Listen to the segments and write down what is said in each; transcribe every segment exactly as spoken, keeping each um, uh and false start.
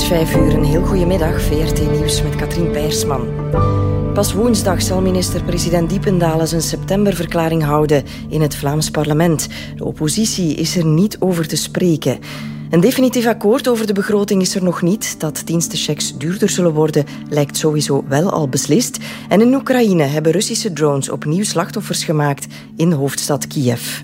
vijf uur, een heel goede middag. V R T Nieuws met Katrien Peijersman. Pas woensdag zal minister-president Diependalen zijn septemberverklaring houden in het Vlaams parlement. De oppositie is er niet over te spreken. Een definitief akkoord over de begroting is er nog niet. Dat dienstenchecks duurder zullen worden, lijkt sowieso wel al beslist. En in Oekraïne hebben Russische drones opnieuw slachtoffers gemaakt in de hoofdstad Kiev.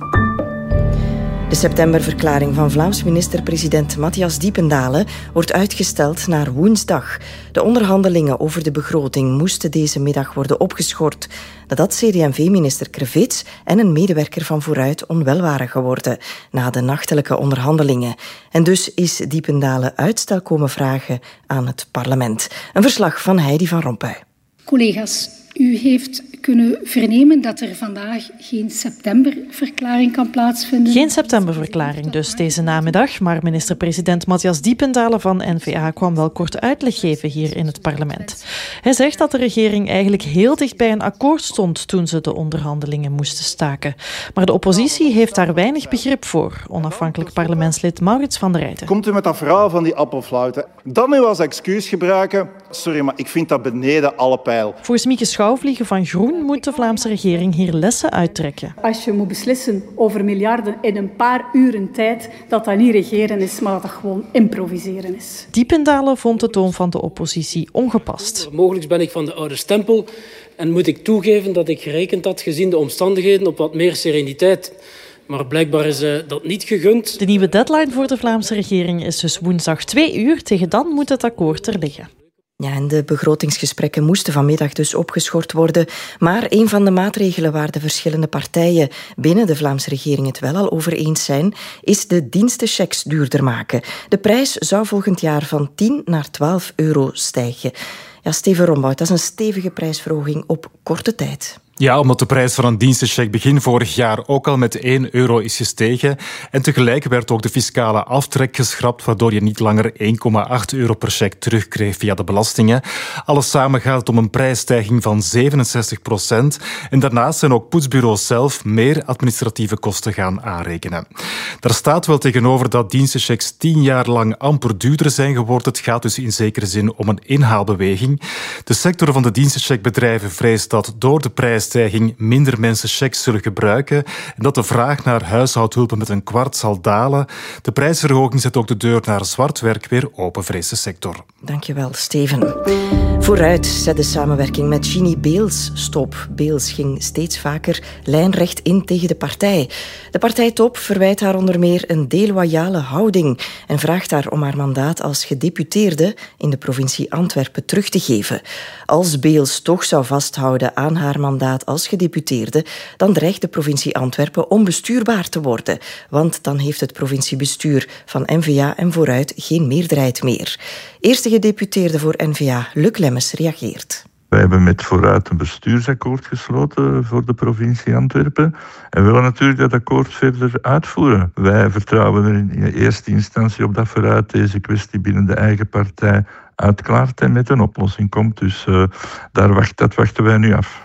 De septemberverklaring van Vlaams minister-president Matthias Diependalen wordt uitgesteld naar woensdag. De onderhandelingen over de begroting moesten deze middag worden opgeschort, nadat C D en V-minister Crevets en een medewerker van Vooruit onwel waren geworden na de nachtelijke onderhandelingen. En dus is Diependalen uitstel komen vragen aan het parlement. Een verslag van Heidi van Rompuy. Collega's, u heeft kunnen vernemen dat er vandaag geen septemberverklaring kan plaatsvinden. Geen septemberverklaring dus deze namiddag, maar minister-president Matthias Diependalen van N V A kwam wel kort uitleg geven hier in het parlement. Hij zegt dat de regering eigenlijk heel dicht bij een akkoord stond toen ze de onderhandelingen moesten staken. Maar de oppositie heeft daar weinig begrip voor, onafhankelijk parlementslid Maurits van der Rijten. Komt u met dat verhaal van die appelflauten, dan nu als excuus gebruiken? Sorry, maar ik vind dat beneden alle pijl. Volgens Mieke Schouwvliegen van Groen moet de Vlaamse regering hier lessen uittrekken. Als je moet beslissen over miljarden in een paar uren tijd, dat dat niet regeren is, maar dat dat gewoon improviseren is. Diependalen vond de toon van de oppositie ongepast. Mogelijk ben ik van de oude stempel en moet ik toegeven dat ik gerekend had, gezien de omstandigheden, op wat meer sereniteit. Maar blijkbaar is uh, dat niet gegund. De nieuwe deadline voor de Vlaamse regering is dus woensdag twee uur. Tegen dan moet het akkoord er liggen. Ja, en de begrotingsgesprekken moesten vanmiddag dus opgeschort worden. Maar een van de maatregelen waar de verschillende partijen binnen de Vlaamse regering het wel al over eens zijn, is de dienstenchecks duurder maken. De prijs zou volgend jaar van tien naar twaalf euro stijgen. Ja, Steven Rombout, dat is een stevige prijsverhoging op korte tijd. Ja, omdat de prijs van een dienstencheck begin vorig jaar ook al met één euro is gestegen. En tegelijk werd ook de fiscale aftrek geschrapt, waardoor je niet langer één komma acht euro per check terugkreeg via de belastingen. Alles samen gaat het om een prijsstijging van zevenenzestig procent. En daarnaast zijn ook poetsbureaus zelf meer administratieve kosten gaan aanrekenen. Daar staat wel tegenover dat dienstenchecks tien jaar lang amper duurder zijn geworden. Het gaat dus in zekere zin om een inhaalbeweging. De sector van de dienstencheckbedrijven vreest dat door de prijs minder mensen checks zullen gebruiken en dat de vraag naar huishoudhulpen met een kwart zal dalen. De prijsverhoging zet ook de deur naar zwart werk weer open, vreest de sector. Dankjewel, Steven. Vooruit zet de samenwerking met Ginny Beels stop. Beels ging steeds vaker lijnrecht in tegen de partij. De partijtop verwijt haar onder meer een deloyale houding en vraagt haar om haar mandaat als gedeputeerde in de provincie Antwerpen terug te geven. Als Beels toch zou vasthouden aan haar mandaat als gedeputeerde, dan dreigt de provincie Antwerpen onbestuurbaar te worden. Want dan heeft het provinciebestuur van N V A en Vooruit geen meerderheid meer. Eerste gedeputeerde voor N V A, Luc Lemmens, reageert. Wij hebben met Vooruit een bestuursakkoord gesloten voor de provincie Antwerpen en willen natuurlijk dat akkoord verder uitvoeren. Wij vertrouwen er in eerste instantie op dat Vooruit deze kwestie binnen de eigen partij uitklaart en met een oplossing komt. Dus uh, daar wacht, dat wachten wij nu af.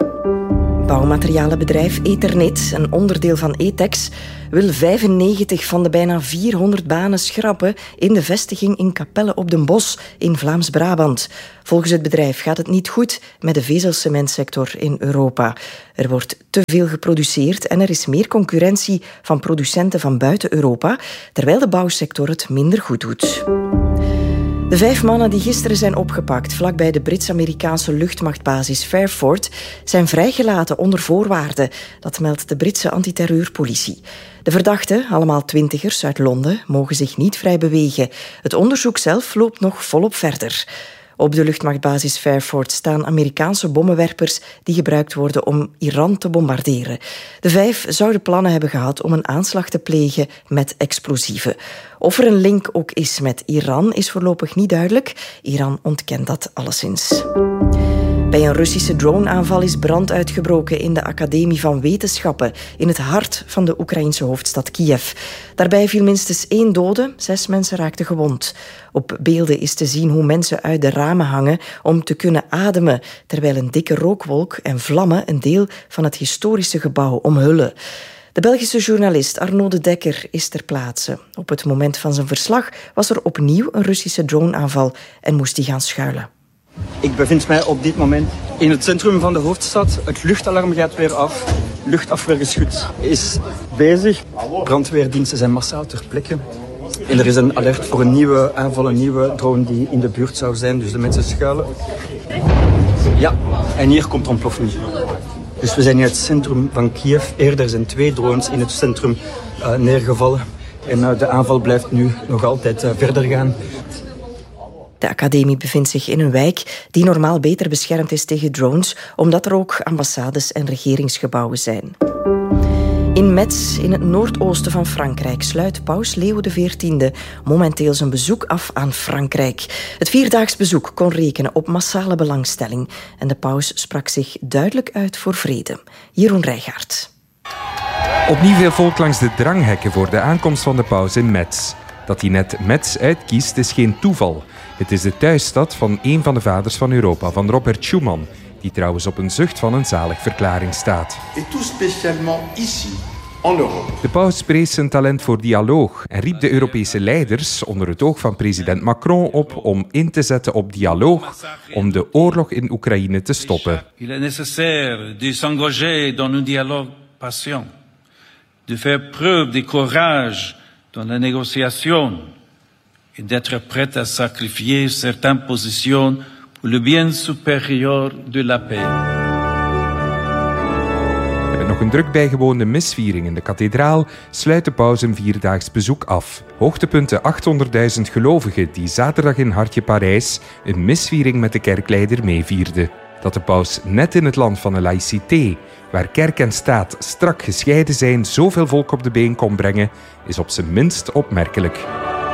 Bouwmaterialenbedrijf Eternit, een onderdeel van Etex, wil vijfennegentig van de bijna vierhonderd banen schrappen in de vestiging in Capelle op den Bosch in Vlaams-Brabant. Volgens het bedrijf gaat het niet goed met de vezelcementsector in Europa. Er wordt te veel geproduceerd en er is meer concurrentie van producenten van buiten Europa, terwijl de bouwsector het minder goed doet. De vijf mannen die gisteren zijn opgepakt vlakbij de Brits-Amerikaanse luchtmachtbasis Fairford zijn vrijgelaten onder voorwaarden. Dat meldt de Britse antiterreurpolitie. De verdachten, allemaal twintigers uit Londen, mogen zich niet vrij bewegen. Het onderzoek zelf loopt nog volop verder. Op de luchtmachtbasis Fairford staan Amerikaanse bommenwerpers die gebruikt worden om Iran te bombarderen. De vijf zouden plannen hebben gehad om een aanslag te plegen met explosieven. Of er een link ook is met Iran is voorlopig niet duidelijk. Iran ontkent dat alleszins. Bij een Russische droneaanval is brand uitgebroken in de Academie van Wetenschappen in het hart van de Oekraïnse hoofdstad Kiev. Daarbij viel minstens één dode, zes mensen raakten gewond. Op beelden is te zien hoe mensen uit de ramen hangen om te kunnen ademen, terwijl een dikke rookwolk en vlammen een deel van het historische gebouw omhullen. De Belgische journalist Arnaud de Dekker is ter plaatse. Op het moment van zijn verslag was er opnieuw een Russische droneaanval en moest hij gaan schuilen. Ik bevind mij op dit moment in het centrum van de hoofdstad. Het luchtalarm gaat weer af. Luchtafweergeschut is bezig. Brandweerdiensten zijn massaal ter plekke. En er is een alert voor een nieuwe aanval, een nieuwe drone die in de buurt zou zijn. Dus de mensen schuilen. Ja, en hier komt er ontploffing. Dus we zijn in het centrum van Kiev. Eerder zijn twee drones in het centrum uh, neergevallen. En uh, de aanval blijft nu nog altijd uh, verder gaan. De academie bevindt zich in een wijk die normaal beter beschermd is tegen drones, omdat er ook ambassades en regeringsgebouwen zijn. In Metz, in het noordoosten van Frankrijk, sluit paus Leo de veertiende momenteel zijn bezoek af aan Frankrijk. Het vierdaags bezoek kon rekenen op massale belangstelling en de paus sprak zich duidelijk uit voor vrede. Jeroen Rijgaard. Opnieuw veel volk langs de dranghekken voor de aankomst van de paus in Metz. Dat hij net Metz uitkiest is geen toeval. Het is de thuisstad van een van de vaders van Europa, van Robert Schuman, die trouwens op een zucht van een zaligverklaring staat. Et tout spécialement ici, en Europe. De paus prees zijn talent voor dialoog en riep de Europese leiders onder het oog van president Macron op om in te zetten op dialoog om de oorlog in Oekraïne te stoppen. Il est nécessaire de s'engager dans un dialogue patient, de faire preuve de courage dans la négociation et d'être prêt à sacrifier certaines positions pour le bien supérieur de la paix. Met nog een druk bijgewoonde misviering in de kathedraal sluit de paus een vierdaags bezoek af. Hoogtepunten achthonderdduizend gelovigen die zaterdag in Hartje Parijs een misviering met de kerkleider meevierden. Dat de paus net in het land van de laïcité, waar kerk en staat strak gescheiden zijn, zoveel volk op de been kon brengen, is op zijn minst opmerkelijk.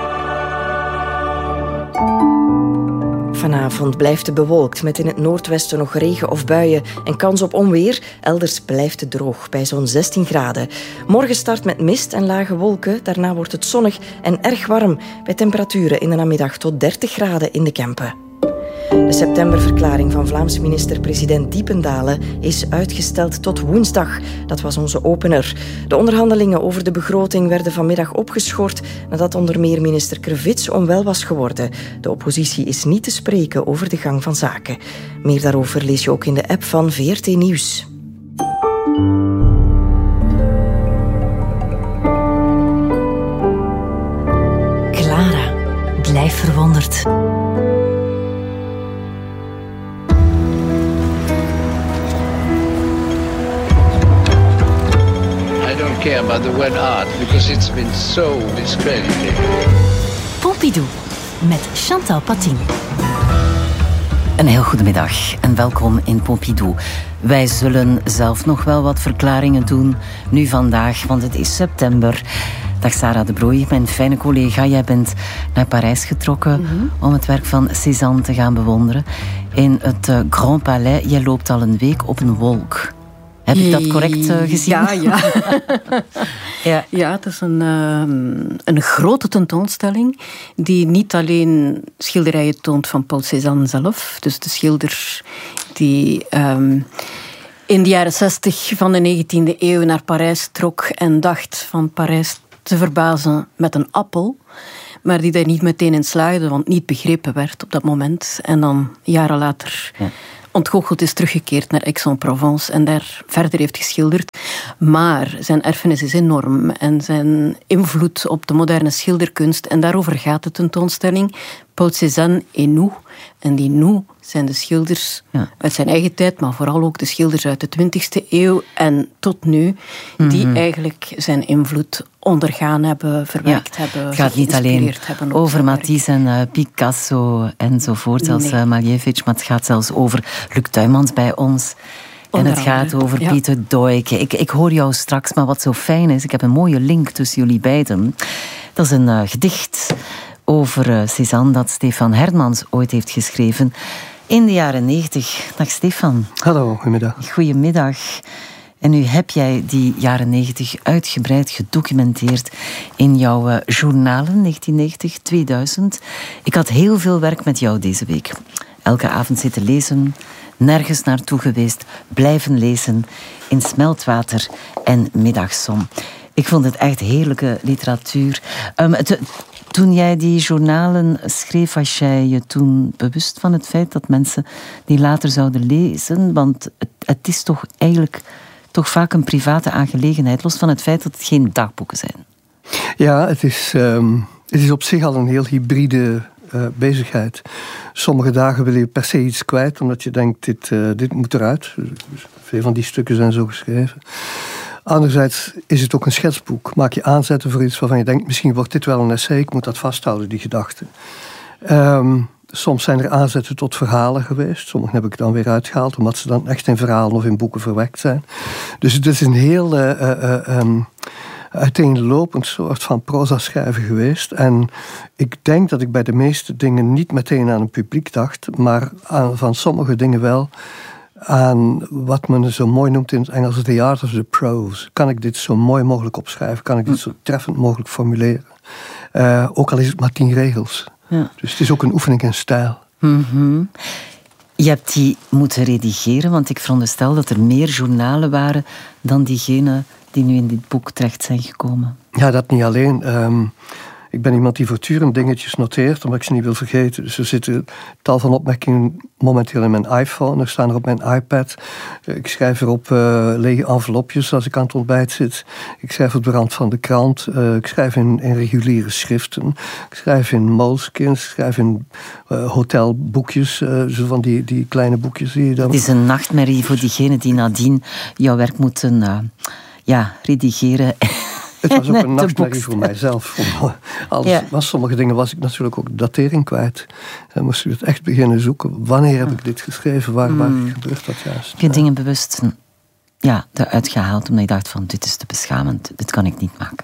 Vanavond blijft het bewolkt met in het noordwesten nog regen of buien en kans op onweer. Elders blijft het droog bij zo'n zestien graden. Morgen start met mist en lage wolken. Daarna wordt het zonnig en erg warm bij temperaturen in de namiddag tot dertig graden in de Kempen. De septemberverklaring van Vlaams minister-president Diependalen is uitgesteld tot woensdag. Dat was onze opener. De onderhandelingen over de begroting werden vanmiddag opgeschort nadat onder meer minister Krevits onwel was geworden. De oppositie is niet te spreken over de gang van zaken. Meer daarover lees je ook in de app van V R T Nieuws. Clara, blijf verwonderd. I don't care about the word art because it's been so discredited. Pompidou met Chantal Patin. Een heel goedemiddag en welkom in Pompidou. Wij zullen zelf nog wel wat verklaringen doen, nu vandaag, want het is september. Dag Sarah de Brooij, mijn fijne collega. Jij bent naar Parijs getrokken mm-hmm. om het werk van Cézanne te gaan bewonderen. In het uh, Grand Palais, jij loopt al een week op een wolk. Heb ik dat correct uh, gezien? Ja, ja. ja. ja, het is een, uh, een grote tentoonstelling die niet alleen schilderijen toont van Paul Cézanne zelf, dus de schilder die um, in de jaren zestig van de negentiende eeuw naar Parijs trok en dacht van Parijs te verbazen met een appel, maar die daar niet meteen in slaagde, want niet begrepen werd op dat moment. En dan jaren later ja. ontgoocheld is teruggekeerd naar Aix-en-Provence en daar verder heeft geschilderd. Maar zijn erfenis is enorm en zijn invloed op de moderne schilderkunst, en daarover gaat de tentoonstelling, Paul Cézanne et nous. En die nous zijn de schilders ja. uit zijn eigen tijd, maar vooral ook de schilders uit de twintigste eeuw en tot nu, die mm-hmm. eigenlijk zijn invloed ondergaan hebben, verwerkt ja. hebben, het gaat niet alleen over Matisse en uh, Picasso enzovoort, als nee. uh, Malevich, maar het gaat zelfs over Luc Tuymans bij ons. En het gaat over ja. Pieter Doijke. Ik, ik hoor jou straks, maar wat zo fijn is, ik heb een mooie link tussen jullie beiden. Dat is een uh, gedicht over uh, Cézanne dat Stefan Hermans ooit heeft geschreven in de jaren negentig. Dag Stefan. Hallo, goedemiddag. Goedemiddag. En nu heb jij die jaren negentig uitgebreid gedocumenteerd in jouw uh, journalen, negentien negentig, tweeduizend. Ik had heel veel werk met jou deze week. Elke avond zitten lezen, nergens naartoe geweest, blijven lezen in Smeltwater en Middagzon. Ik vond het echt heerlijke literatuur. Um, het, toen jij die journalen schreef, was jij je toen bewust van het feit dat mensen die later zouden lezen? Want het, het is toch eigenlijk toch vaak een private aangelegenheid, los van het feit dat het geen dagboeken zijn. Ja, het is, um, het is op zich al een heel hybride uh, bezigheid. Sommige dagen wil je per se iets kwijt, omdat je denkt, dit, uh, dit moet eruit. Veel van die stukken zijn zo geschreven. Anderzijds is het ook een schetsboek. Maak je aanzetten voor iets waarvan je denkt, misschien wordt dit wel een essay, ik moet dat vasthouden, die gedachte. Um, soms zijn er aanzetten tot verhalen geweest. Sommige heb ik dan weer uitgehaald, omdat ze dan echt in verhalen of in boeken verwerkt zijn. Dus het is een heel uh, uh, um, uiteenlopend soort van proza schrijven geweest. En ik denk dat ik bij de meeste dingen niet meteen aan een publiek dacht, maar aan, van sommige dingen wel aan wat men zo mooi noemt in het Engels the art of the prose. Kan ik dit zo mooi mogelijk opschrijven? Kan ik dit zo treffend mogelijk formuleren? Uh, ook al is het maar tien regels. Ja. Dus het is ook een oefening in stijl. Mm-hmm. Je hebt die moeten redigeren, want ik veronderstel dat er meer journalen waren dan diegene die nu in dit boek terecht zijn gekomen. Ja, dat niet alleen. Um, Ik ben iemand die voortdurend dingetjes noteert, omdat ik ze niet wil vergeten. Dus er zitten tal van opmerkingen momenteel in mijn iPhone. Er staan er op mijn iPad. Ik schrijf erop uh, lege envelopjes als ik aan het ontbijt zit. Ik schrijf op de rand van de krant. Uh, ik schrijf in, in reguliere schriften. Ik schrijf in moleskins. Ik schrijf in uh, hotelboekjes. Uh, zo van die, die kleine boekjes die je dan... Het is een nachtmerrie voor diegenen die nadien jouw werk moeten uh, ja, redigeren. Het was ook een nachtmerrie voor mijzelf. Als, ja. was sommige dingen was ik natuurlijk ook de datering kwijt. Dan moest ik het echt beginnen zoeken. Wanneer heb ik dit geschreven? Waar, waar mm. gebeurt dat juist? Ik heb dingen bewust ja, eruit gehaald omdat ik dacht van dit is te beschamend. Dit kan ik niet maken.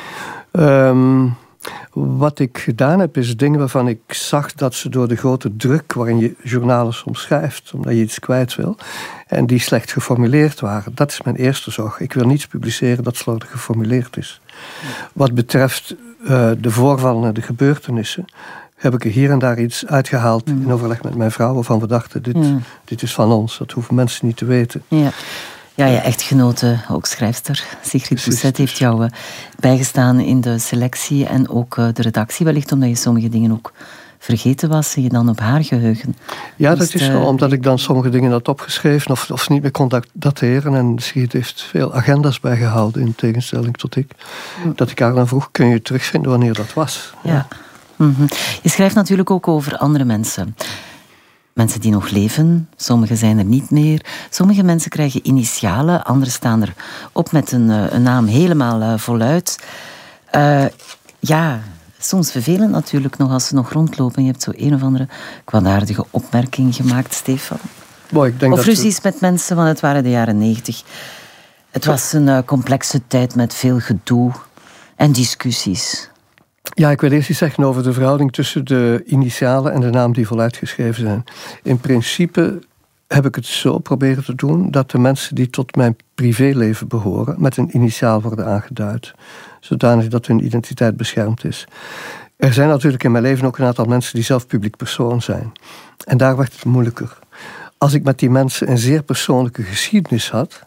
Um, wat ik gedaan heb is dingen waarvan ik zag dat ze door de grote druk waarin je journalen soms schrijft, omdat je iets kwijt wil, en die slecht geformuleerd waren. Dat is mijn eerste zorg. Ik wil niets publiceren dat slordig geformuleerd is. Wat betreft uh, de voorvallen en de gebeurtenissen, heb ik er hier en daar iets uitgehaald mm. in overleg met mijn vrouw, waarvan we dachten, dit, mm. dit is van ons. Dat hoeven mensen niet te weten. Ja. Ja, je echtgenote, ook schrijfster, Sigrid Doucet, heeft jou uh, bijgestaan in de selectie en ook uh, de redactie. Wellicht omdat je sommige dingen ook vergeten was en je dan op haar geheugen. Ja, dat is zo, omdat ik dan sommige dingen had opgeschreven of, of niet meer kon dateren. En Sigrid heeft veel agenda's bijgehouden, in tegenstelling tot ik. Mm. Dat ik haar dan vroeg, kun je terugvinden wanneer dat was? Ja. ja. Mm-hmm. Je schrijft natuurlijk ook over andere mensen. Mensen die nog leven, sommigen zijn er niet meer. Sommige mensen krijgen initialen, anderen staan er op met een, een naam helemaal uh, voluit. Uh, ja, soms vervelend natuurlijk nog als ze nog rondlopen. Je hebt zo een of andere kwaadaardige opmerking gemaakt, Stefan. Boy, ik denk of dat ruzies we... met mensen, want het waren de jaren negentig. Het was een uh, complexe tijd met veel gedoe en discussies. Ja, ik wil eerst iets zeggen over de verhouding tussen de initialen en de naam die voluit geschreven zijn. In principe heb ik het zo proberen te doen dat de mensen die tot mijn privéleven behoren met een initiaal worden aangeduid, zodanig dat hun identiteit beschermd is. Er zijn natuurlijk in mijn leven ook een aantal mensen die zelf publiek persoon zijn. En daar werd het moeilijker. Als ik met die mensen een zeer persoonlijke geschiedenis had,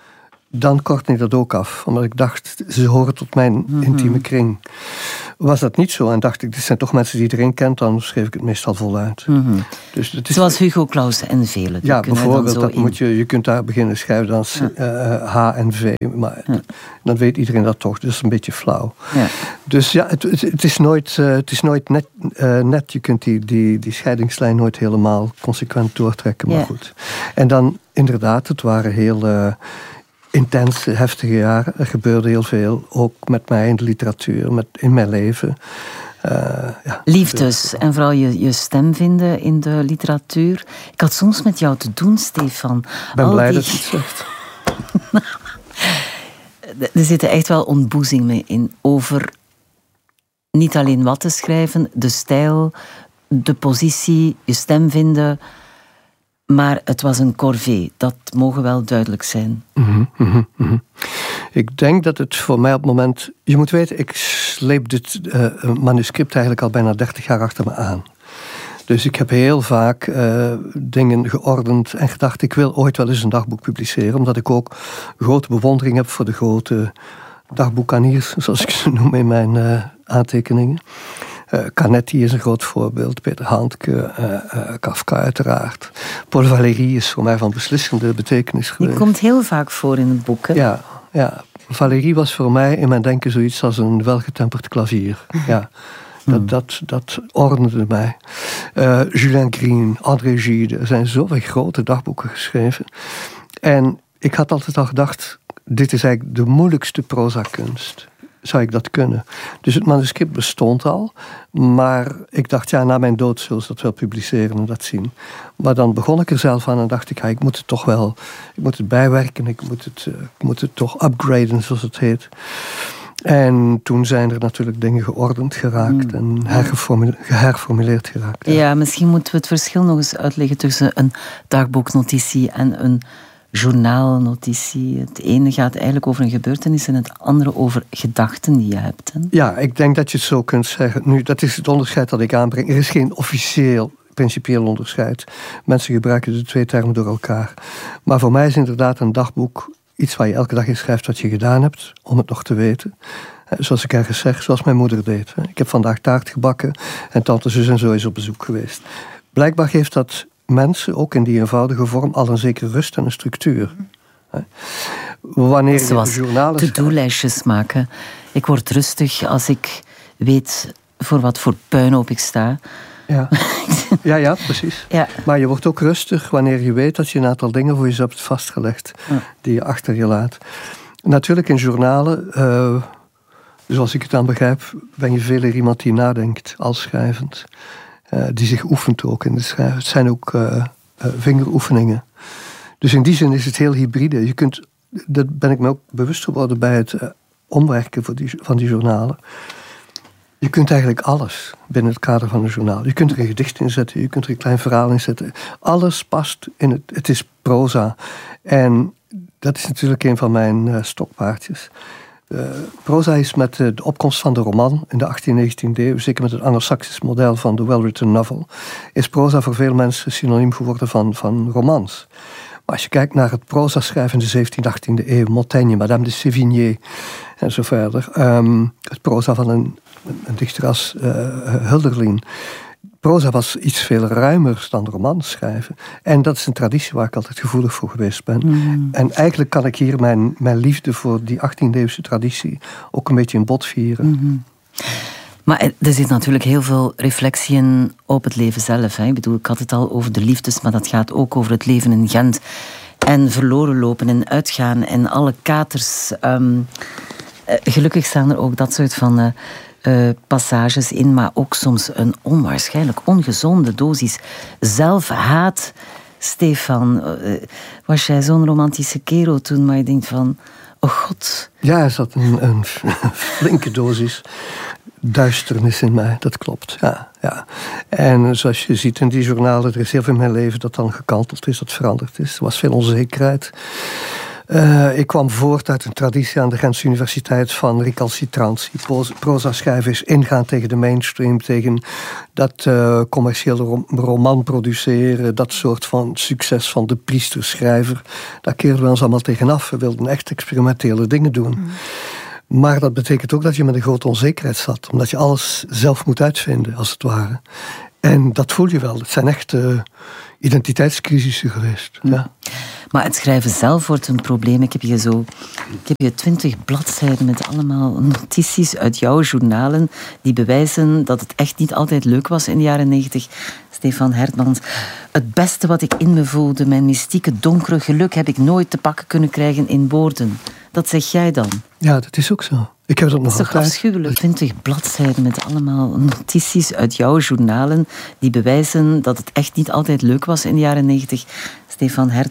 dan kort ik dat ook af. Omdat ik dacht, ze horen tot mijn mm-hmm. intieme kring. Was dat niet zo en dacht ik, dit zijn toch mensen die iedereen kent, dan schreef ik het meestal voluit. Mm-hmm. Dus het is... Zoals Hugo Claus en velen. Ja, bijvoorbeeld, dat in... moet je, je kunt daar beginnen schrijven dan ja. uh, H en V. Maar ja. dan weet iedereen dat toch, dus dat is een beetje flauw. Ja. Dus ja, het, het, het is nooit, uh, het is nooit net, uh, net. Je kunt die, die, die scheidingslijn nooit helemaal consequent doortrekken, maar ja. goed. En dan inderdaad, het waren heel... Uh, intense, heftige jaren. Er gebeurde heel veel, ook met mij in de literatuur, met, in mijn leven. Uh, ja, Liefdes en vooral je, je stem vinden in de literatuur. Ik had soms met jou te doen, Stefan. Ik ben Al blij die... dat je het zegt. Er zitten echt wel ontboezingen in over niet alleen wat te schrijven, de stijl, de positie, je stem vinden. Maar het was een corvée, dat mogen wel duidelijk zijn. Mm-hmm, mm-hmm. Ik denk dat het voor mij op het moment... Je moet weten, ik sleep dit uh, manuscript eigenlijk al bijna dertig jaar achter me aan. Dus ik heb heel vaak uh, dingen geordend en gedacht, ik wil ooit wel eens een dagboek publiceren, omdat ik ook grote bewondering heb voor de grote dagboekaniers, zoals ik ze noem in mijn uh, aantekeningen. Uh, Canetti is een groot voorbeeld, Peter Handke, uh, uh, Kafka uiteraard. Paul Valéry is voor mij van beslissende betekenis geweest. Die komt heel vaak voor in het boek, hè? Ja, ja. Valéry was voor mij in mijn denken zoiets als een welgetemperd klavier. Ja. Dat, dat, dat ordende mij. Uh, Julien Green, André Gide, er zijn zoveel grote dagboeken geschreven. En ik had altijd al gedacht, dit is eigenlijk de moeilijkste proza-kunst. Zou ik dat kunnen? Dus het manuscript bestond al, maar ik dacht, ja, na mijn dood zullen ze dat wel publiceren en dat zien. Maar dan begon ik er zelf aan en dacht ik, ja, ik moet het toch wel, ik moet het bijwerken, ik moet het, uh, ik moet het toch upgraden, zoals het heet. En toen zijn er natuurlijk dingen geordend geraakt en hergeformuleerd, geherformuleerd geraakt. Ja. ja, misschien moeten we het verschil nog eens uitleggen tussen een dagboeknotitie en een journaalnotitie. Het ene gaat eigenlijk over een gebeurtenis en het andere over gedachten die je hebt. Hè? Ja, ik denk dat je het zo kunt zeggen. Nu, dat is het onderscheid dat ik aanbreng. Er is geen officieel, principieel onderscheid. Mensen gebruiken de twee termen door elkaar. Maar voor mij is inderdaad een dagboek iets waar je elke dag in schrijft wat je gedaan hebt, om het nog te weten. Zoals ik ergens zeg, zoals mijn moeder deed. Ik heb vandaag taart gebakken en tante zus en zo is op bezoek geweest. Blijkbaar geeft dat mensen, ook in die eenvoudige vorm, al een zekere rust en een structuur. Wanneer Zoals je journalen to-do-lijstjes maken. Ik word rustig als ik weet voor wat voor puinhoop ik sta. Ja, ja, ja precies. Ja. Maar je wordt ook rustig wanneer je weet dat je een aantal dingen voor jezelf hebt vastgelegd, ja, die je achter je laat. Natuurlijk in journalen, uh, zoals ik het dan begrijp, ben je veel iemand die nadenkt als schrijvend. Uh, die zich oefent ook in het schrijven. Het zijn ook uh, uh, vingeroefeningen. Dus in die zin is het heel hybride. Je kunt, dat ben ik me ook bewust geworden bij het uh, omwerken van die, van die journalen. Je kunt eigenlijk alles binnen het kader van een journaal. Je kunt er een gedicht in zetten, je kunt er een klein verhaal in zetten. Alles past in het, het is proza. En dat is natuurlijk een van mijn uh, stokpaardjes. Uh, proza is met uh, de opkomst van de roman in de achttiende en negentiende eeuw, zeker met het Anglo-Saxisch model van de well-written novel, is proza voor veel mensen synoniem geworden van, van romans. Maar als je kijkt naar het proza-schrijven in de zeventiende, achttiende eeuw, Montaigne, Madame de Sévigné en zo verder, um, het proza van een, een dichter als uh, Hölderlin. Proza was iets veel ruimer dan romans schrijven. En dat is een traditie waar ik altijd gevoelig voor geweest ben. Mm. En eigenlijk kan ik hier mijn, mijn liefde voor die achttiende-eeuwse traditie ook een beetje in bot vieren. Mm-hmm. Maar er zit natuurlijk heel veel reflectie in op het leven zelf. Hè? Ik bedoel, ik had het al over de liefdes, maar dat gaat ook over het leven in Gent. En verloren lopen en uitgaan en alle katers. Um, uh, gelukkig staan er ook dat soort van Uh, Uh, passages in, maar ook soms een onwaarschijnlijk ongezonde dosis zelfhaat. Stefan, uh, was jij zo'n romantische kerel toen, maar je denkt van, oh god. Ja, er zat een, een flinke dosis duisternis in mij, dat klopt. Ja, ja. En zoals je ziet in die journalen, er is heel veel in mijn leven dat dan gekanteld is, dat veranderd is. Er was veel onzekerheid. Uh, ik kwam voort uit een traditie aan de Gentse Universiteit van recalcitrantie. Proza schrijven is ingaan tegen de mainstream, tegen dat uh, commerciële rom- roman produceren, dat soort van succes van de priesterschrijver. Daar keerden we ons allemaal tegenaf. We wilden echt experimentele dingen doen. Mm. Maar dat betekent ook dat je met een grote onzekerheid zat, omdat je alles zelf moet uitvinden, als het ware. En dat voel je wel. Het zijn echt uh, identiteitscrisissen geweest. Mm. Ja. Maar het schrijven zelf wordt een probleem. Ik heb hier zo ik heb hier twintig bladzijden met allemaal notities uit jouw journalen die bewijzen dat het echt niet altijd leuk was in de jaren negentig. Stefan Hertmans. Het beste wat ik in me voelde, mijn mystieke donkere geluk, heb ik nooit te pakken kunnen krijgen in woorden. Dat zeg jij dan? Ja, dat is ook zo. Ik heb dat nog altijd. Het is toch afschuwelijk? twintig bladzijden met allemaal notities uit jouw journalen die bewijzen dat het echt niet altijd leuk was in de jaren negentig. Stefan Hertmans.